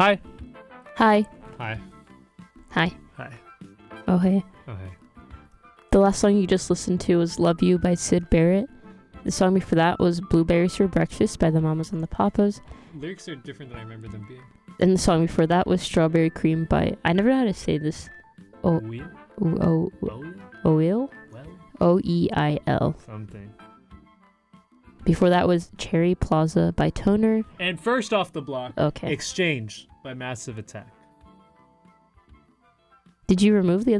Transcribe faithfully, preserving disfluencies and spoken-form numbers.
Hi. Hi. Hi. Hi. Hi. Oh, hey. Oh, hey. The last song you just listened to was Love You by Syd Barrett. The song before that was Blueberries for Breakfast by the Mamas and the Papas. Lyrics are different than I remember them being. And the song before that was Strawberry Cream by... I never know how to say this. Oh. Wheel? O... Bowl? Oil? Well? O E I L. Something. Before that was Cherry Plaza by Toner. And first off the block, Okay. Exchange by Massive Attack. Did you remove the